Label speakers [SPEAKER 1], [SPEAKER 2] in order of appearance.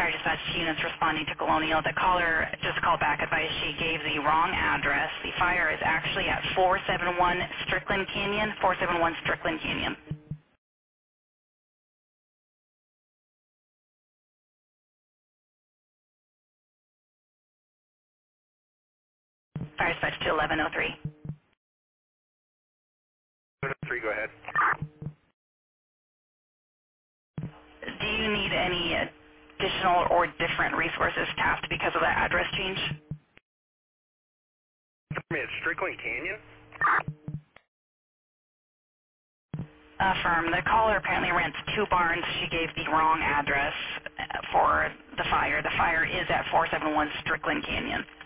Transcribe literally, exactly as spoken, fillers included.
[SPEAKER 1] Fire dispatch units responding to Colonial. The caller just called back, advised she gave the wrong address. The fire is actually at four seven one Strickland Canyon, four seven one Strickland Canyon. Fire dispatch to eleven oh three.
[SPEAKER 2] three, go ahead.
[SPEAKER 1] Do you need any additional or different resources tapped because of the address change?
[SPEAKER 2] It's Strickland Canyon?
[SPEAKER 1] Affirm. The caller apparently rents two barns. She gave the wrong address for the fire. The fire is at four seven one Strickland Canyon.